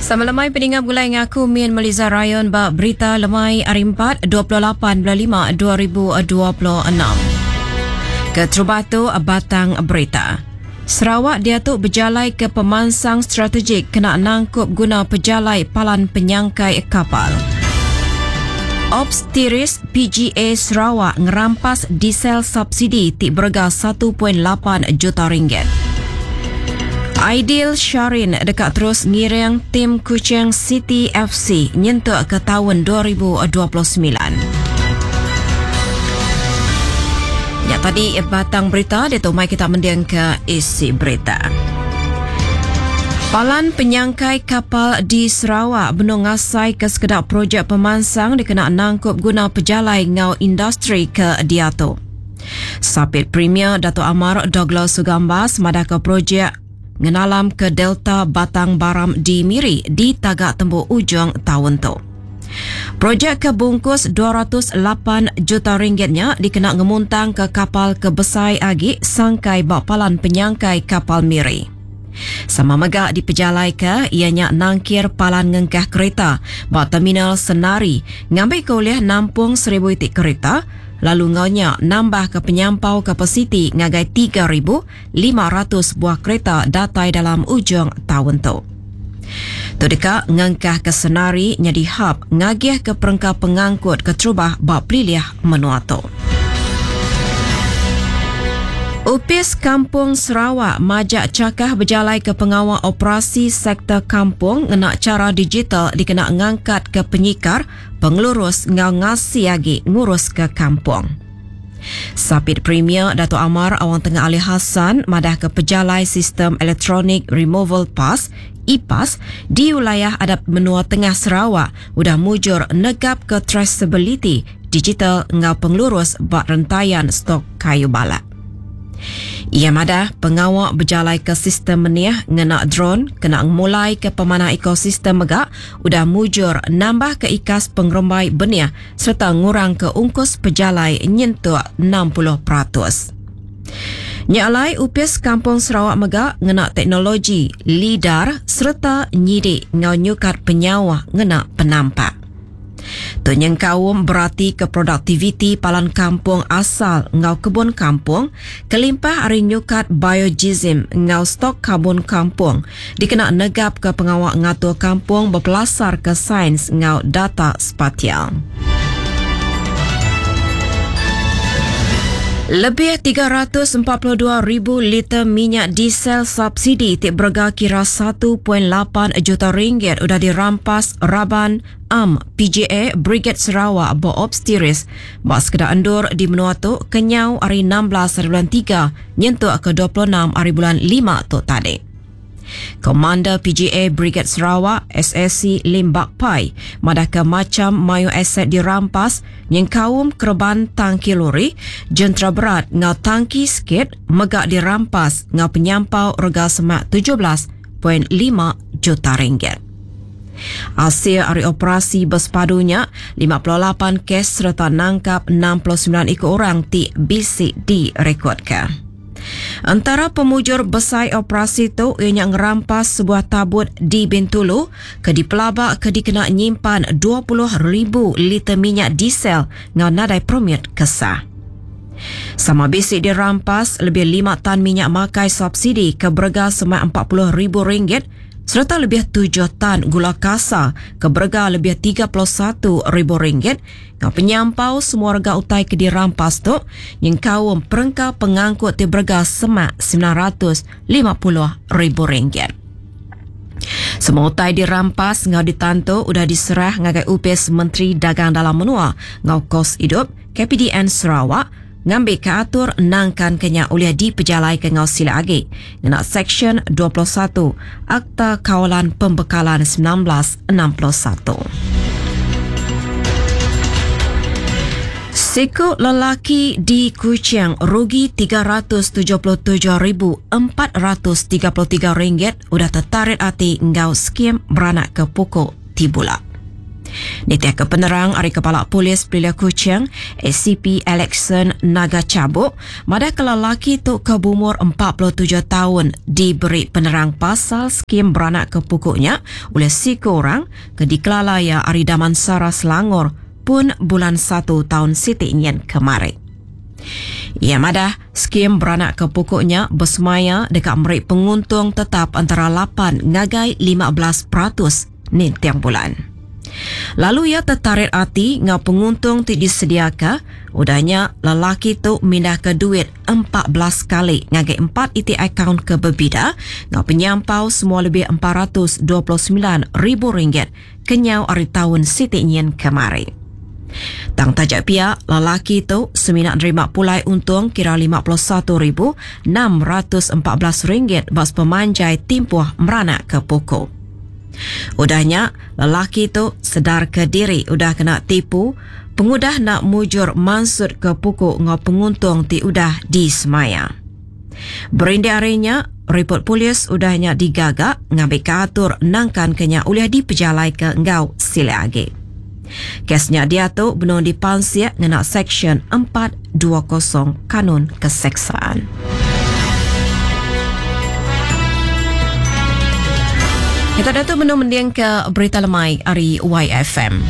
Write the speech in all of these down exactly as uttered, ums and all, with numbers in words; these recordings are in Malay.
Sama lemai peningap gulai ngaku Min Meliza Rayon bak berita lemai hari empat dua puluh lapan bulan lima dua ribu dua puluh enam. Keterubatu batang berita. Sarawak diatuk berjalai ke pemansang strategik kena nangkup guna pejalai palan penyangkai kapal. Ops Tiris P G A Sarawak ngerampas diesel subsidi tik berga satu perpuluhan lapan juta ringgit. Aidil Sharin dekat terus ngiring tim Kuching City F C nyentuk ke tahun dua ribu dua puluh sembilan. Ya tadi batang berita, dia tu mai kita mendiang ke isi berita. Palan penyangkai kapal di Sarawak benung ngasai ke sekedar projek pemansang dikena nangkup guna pejalai ngau industri ke diato. Sapit Premier Dato' Amar Douglas Sugambas madah ke projek ngenalam ke Delta Batang Baram di Miri di tagak tembuk ujung tahun tu. Projek kebungkus dua ratus lapan juta ringgitnya dikena ngemuntang ke kapal ke Besai Agi sangkai bakpalan penyangkai kapal Miri. Sama megak dipejalai ke ianya nangkir palan ngengkah kereta bak terminal Senari ngambil ke oleh nampung seribu itik kereta lalu ngaunya nambah ke penyampau kapasiti ngagai tiga ribu lima ratus buah kereta datai dalam ujung tahun tu. Tu dekat ngengkah ke Senari nyadi hub ngagih ke perengkap pengangkut ke Trubah bak pelilih menua tu. Upis Kampung Sarawak majak cakah berjalai ke pengawal operasi sektor kampung ngenak cara digital dikena ngangkat ke penyikar pengelurus ngau ngasi lagi ngurus ke kampung. Sapit Premier Dato' Amar Awang Tengah Ali Hassan madah ke pejalai sistem Electronic Removal Pass I P A S di wilayah adat menua tengah Sarawak udah mujur negap ke traceability digital ngau pengelurus bak rentaian stok kayu balak. Ia madah pengawak berjalai ke sistem meniah ngenak drone kena mulai ke pemanah ekosistem megak udah mujur nambah ke ikas pengerembai beniah serta ngurang ke ungkus pejalai nyentuh enam puluh peratus. Nyalai upis Kampung Sarawak megak ngenak teknologi lidar serta nyidik ngau nyukat penyawa ngenak penampak. Tunyeng kaum berarti ke produktiviti palan kampung asal ngau kebun kampung, kelimpah hari nyukat biogizim ngau stok karbon kampung, dikena negap ke pengawak ngatur kampung berpelasar ke sains ngau data spatial. Lebih tiga ratus empat puluh dua ribu liter minyak diesel subsidi tik berga kira satu perpuluhan lapan juta ringgit udah dirampas Raban Am P G A Brigade Sarawak Bo Ops Tiris bak sekedar endur di menua tu kenyau hari enam belas hari bulan tiga nyentuh ke dua puluh enam hari bulan lima tu tadi. Komander P G A Brigade Sarawak S S C Lim Bak Pai madah ke macam mayu aset dirampas yang kaum kerban tangki lori jentera berat ngau tangki sikit megak dirampas ngau penyampau rega semak tujuh belas perpuluhan lima juta ringgit. Hasil hari operasi bersepadunya lima puluh lapan kes serta nangkap enam puluh sembilan ekor orang ti B C direkodkan. Antara pemujur besar operasi tu ianya ngerampas sebuah tabut di Bintulu ke di Pelabak ke dikena nyimpan dua puluh ribu liter minyak diesel ngau nadai permit kesah. Sama bisik dirampas lebih lima tan minyak makai subsidi ke berga semai empat puluh ribu ringgit serta lebih tujuh tan gula kasar ke berga lebih tiga puluh satu ribu ringgit ngau penyampau semua rega utai ke dirampas tu yang kaum perengkap pengangkut di berga semak sembilan ratus lima puluh ribu ringgit. Semua utai dirampas ngau ditantu udah diserah ngagai upis Menteri Dagang Dalam Menua ngau kos hidup K P D N Sarawak ngambil keatur nangkan kenya oleh dipejalai ke ngau sila agi ngena Seksyen dua puluh satu Akta Kawalan Pembekalan seribu sembilan ratus enam puluh satu. Siku lelaki di Kuching rugi tiga ratus tujuh puluh tujuh ribu empat ratus tiga puluh tiga ringgit udah tertarik hati ngau skim beranak ke pokok Tibulak. Nitiah ke penerang Ari Kepala Polis Belia Kuching A C P Alexson Naga cabuk madah ke lelaki tu ke berumur empat puluh tujuh tahun diberi penerang pasal skim beranak ke pokoknya oleh siku orang ke Diklalaya Ari Damansara Selangor pun bulan satu tahun Siti Nyen kemarin. Ia madah skim beranak ke pokoknya bersemaya dekat merik penguntung tetap antara lapan ngagai lima belas peratus ni tiang bulan. Lalu ia tertarik hati ngau penguntung ti disediakan udahnya lelaki tu mindah ke duit empat belas kali ngagai empat iti akaun ke berbida ngau penyampau semua lebih empat ratus dua puluh sembilan ribu ringgit kenyau hari tahun Siti Nyen kemarin. Tang tajak pihak, lelaki itu seminat nerima pulai untung kira lima puluh satu ribu enam ratus empat belas ringgit bas pemanjai timpuh meranak ke pokok. Udahnya, lelaki itu sedar ke diri udah kena tipu, pengudah nak mujur mansud ke pokok ngau penguntung ti udah disemaya. Berindi harinya, report polis udahnya digagak ngambil keatur nangkan kenya uliah dipejalai ke ngau sile agi. Kesnya dia tu benar dipansir ngena Seksyen empat dua kosong Kanun Keseksaan. Kita datang menung mendiang ke berita lemai dari Y F M.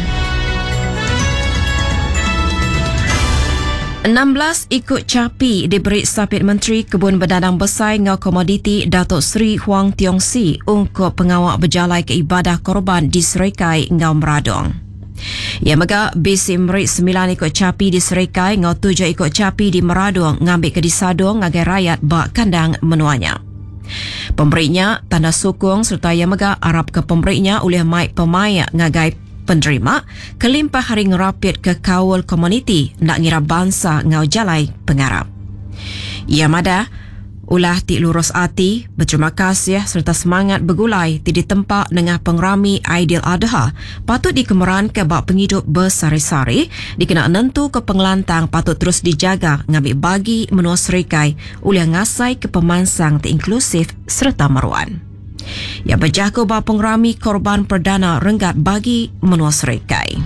enam belas ikut capi diberi sapit Menteri Kebun Berdadang Besar ngau Komoditi Datuk Seri Huang Tiong Si untuk pengawal berjalai ke ibadah korban di Serikai ngau Meradong. Ia mega bisi merik sembilan ikut capi di Serikai ngau tujuh ikut capi di Meradong ngambil ke disadong ngagai rakyat bak kandang menuanya. Pemberinya tanda sokong serta ia mega arab ke pemberinya oleh Mike Pemaya ngagai penerima kelimpah hari ngerapit ke kawal komuniti nak ngira bangsa ngau jalai pengarap. Ia madah ulah ti lurus hati, berterima kasih serta semangat bergulai ti ditempak dengan pengrami Aidil Adha patut dikemeran ke bak penghidup bersari-sari dikena nentu ke pengelantang patut terus dijaga ngambil bagi menua serikai ulah ngasai ke pemansang ti inklusif serta meruan. Ia berjaku bak pengrami korban perdana renggat bagi menua serikai.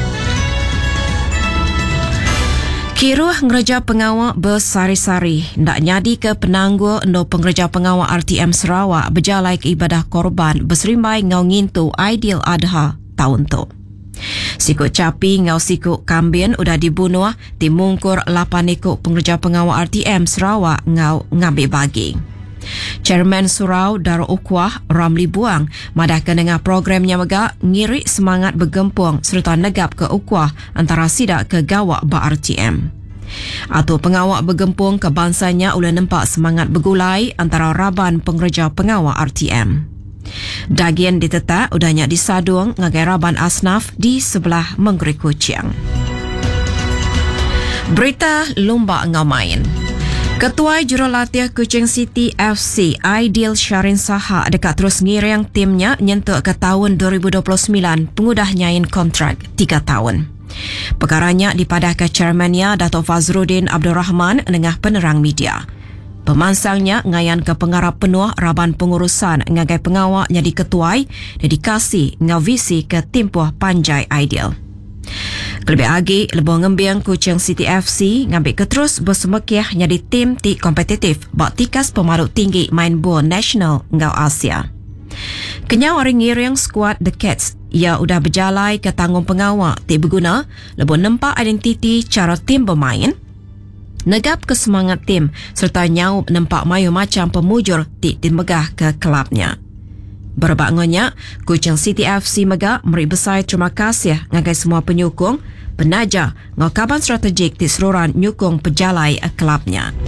Kiruh ngereja pengawal bersari-sari ndak nyadi ke penangguh no pengereja pengawal R T M Sarawak berjalai ke ibadah korban berserimbai ngau ngintu Aidil Adha tahun tu. Sikut capi ngau sikut kambin udah dibunuh timungkur lapan ikut pengereja pengawal R T M Sarawak ngau ngambil bagi. Chairman Surau Darul Ukwah Ramli Buang madah ke dengan programnya mega ngiri semangat bergempung serta negap ke Ukwah antara sidak ke gawak ba R T M. Atau pengawak bergempung ke bangsanya oleh nampak semangat bergulai antara raban pengereja pengawak R T M. Dagian ditetak udahnya disadung ngagai raban asnaf di sebelah Menggeri Kuching. Berita lomba ngau main. Ketua Jurulatih Kuching City F C Aidil Syarin Saha dekat terus ngirang timnya nyentuk ke tahun dua ribu dua puluh sembilan pengudah nyain kontrak tiga tahun. Perkaranya dipadahkan chairmannya Datuk Fazruddin Abdul Rahman dengan penerang media. Pemansangnya ngayan ke pengarap penuh raban pengurusan ngagai pengawak nyadi ketuai dedikasi ngavisi ke timpuh panjai Aidil. Kelebih lagi, lebih ngembiang Kuching City F C ngambil keterus bersemekiah nyadi tim ti kompetitif bak tikas pemaduk tinggi main bola nasional ngau Asia. Kenyau hari ngiring skuad The Cats, ia udah berjalai ke tanggung pengawak ti berguna lebih nampak identiti cara tim bermain, negap kesemangat tim serta nyau nampak mayu macam pemujur ti dimegah ke kelabnya. Berbangunnya, Kuching City F C Mega meri besar terima kasih ngagai semua penyokong, penaja ngau kaban strategik di seluruh nyokong pejalai kelabnya.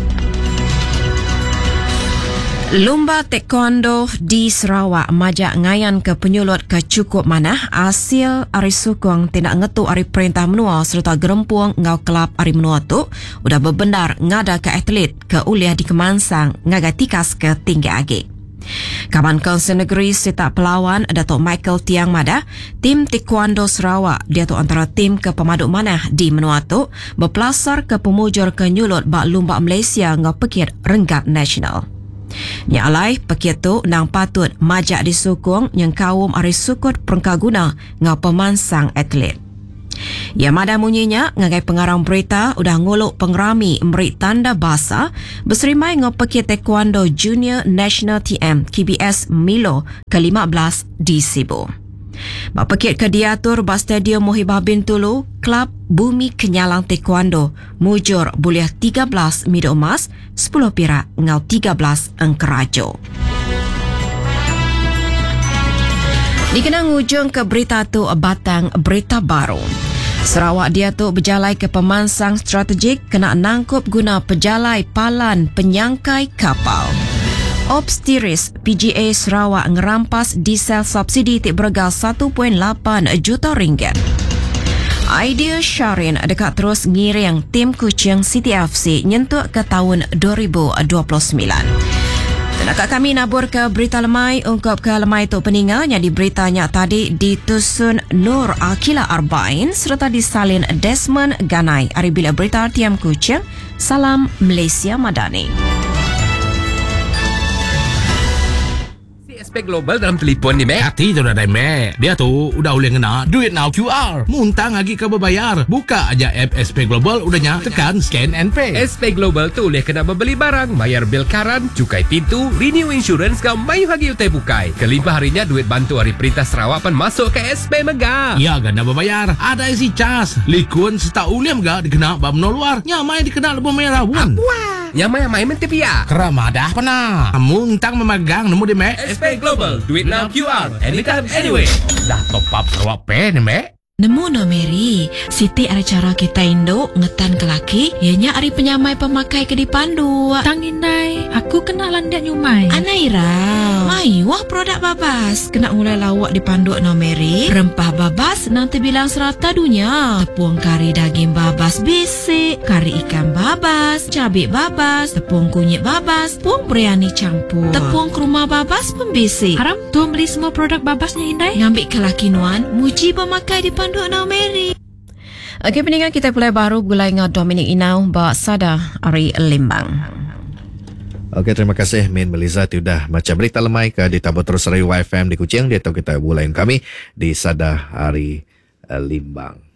Lumba taekwondo di Sarawak majak ngayan ke penyulut ke cukup mana hasil ari sukong tidak ngetu ari perintah menua serta gerempuang ngau kelab ari menua tu udah berbendar ngada ke atlet ke uliah di Kemansang ngagai tikas ke tinggi agi. Kaban Kaunsil Negeri Setak Pelawan Datuk Michael Tiang Mada, tim Taekwondo Sarawak dia tu antara tim ke pemaduk manah di menua tu berpelasar ke pemujur ke nyulut bak lumba Malaysia ngau pekit renggat nasional. Nya alai paket tu nang patut majak disukung yang kaum ari sukut perengkaguna ngau pemansang atlet. Ya mada munyinya ngagai pengarang berita udah nguluk pengerami memberi tanda basa berserimai ngau paket taekwondo junior national T M K B S Milo ke lima belas di Sibu. Bapakit ke diatur ba Stadium Mohibah bin Tulu, Klub Bumi Kenyalang Taekwondo mujur buliah tiga belas medal emas, sepuluh perak ngau tiga belas engkerajo. Dikenang ujung ke berita tu batang berita baru. Sarawak dia tu berjalai ke pemansang strategik kena nangkup guna pejalai palan penyangkai kapal. Ops Tiris P G A Sarawak ngerampas diesel subsidi tik bergal satu perpuluhan lapan juta ringgit. Idea Sharin dekat terus ngiring tim Kuching City F C nyentuk ke tahun dua ribu dua puluh sembilan. Tenaga kami nabur ke berita lemai, ungkap ke lemai tu peninggalnya di beritanya tadi ditusun Nur Akila Arba'in serta disalin Desmond Ganai. Hari bila berita R T M Kuching, salam Malaysia Madani. S P Global dalam telefon ni, Mek. Hati tu dah dah, Mek. Dia tu udah boleh ngena duit now Q R. Muntang lagi kau berbayar. Buka aja app S P Global udahnya. Tekan scan and pay. S P Global tu boleh kena membeli barang, bayar bil karan, cukai pintu, renew insurance kau mayu hagi utai bukai. Kelimpah harinya duit bantu Hari Perintah Sarawak pan masuk ke S P Mega. Ya, ganda berbayar. Ada isi cas. Likun setau uliam gak dikena bab no luar. Nyamai dikena lebih merah pun. Wah, yang main-main menti pia. Keramadah pernah. Muntang memegang nemu di, Mek. S P Global, duit now Q R, anytime, anyway. Dah top up Sarawak Pay ni, Mek. Nemu no Mary, Siti ada cara kita Indo ngetan ke laki, ianya ari penyamai pemakai ke dipandu. Tangindai, aku kenal landak nyumai. Anaira, mai wah produk babas. Kena mulai lawak dipandu no Mary. Rempah babas nanti bilang serata dunia. Tepung kari daging babas bisik, kari ikan babas, cabai babas, tepung kunyit babas, tepung biryani campur, tepung kurma babas pun bisik. Haram tu beli semua produk babasnya Indai. Ngambil ke laki nuan, muji pemakai dipandu no Mary. Okey, peninggal kita pulai baru gulai dengan Dominic Inau ba Sada Ari Limbang. Okey, terima kasih Min Meliza sudah macam berita lemai ke di tabur terus Radio Y F M di Kuching. Dia tahu kita bulain kami di Sada Hari Limbang.